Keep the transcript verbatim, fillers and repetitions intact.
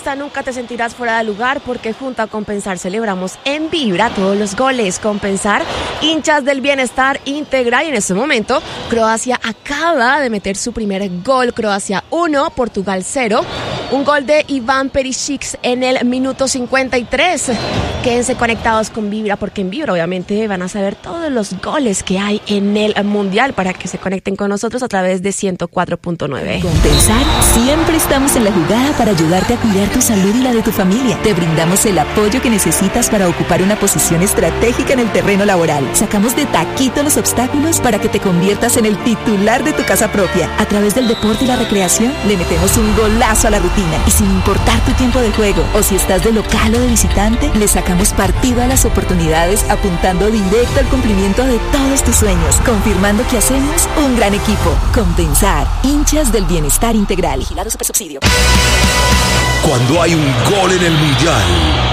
esta nunca te sentirás fuera de lugar porque junto a Compensar celebramos en Vibra todos los goles. Compensar, hinchas del bienestar integral. Y en este momento Croacia acaba de meter su primer gol. Croacia uno, Portugal cero. Un gol de Iván Perisic en el minuto cincuenta y tres. Quédense conectados con Vibra porque en Vibra obviamente van a saber todos los goles que hay en el Mundial para que se conecten con nosotros a través de ciento cuatro punto nueve. Compensar, siempre estamos en la jugada para ayudarte a cuidar tu salud y la de tu familia. Te brindamos el apoyo que necesitas para ocupar una posición estratégica en el terreno laboral. Sacamos de taquito los obstáculos para que te conviertas en el titular de tu casa propia. A través del deporte y la recreación, le metemos un golazo a la rutina. Y sin importar tu tiempo de juego o si estás de local o de visitante, le sacamos partido a las oportunidades apuntando directo al cumplimiento de todos tus sueños, confirmando que hacemos un gran equipo. Compensar, hinchas del bienestar integral. Vigilado Supersubsidio. Cuando hay un gol en el Mundial,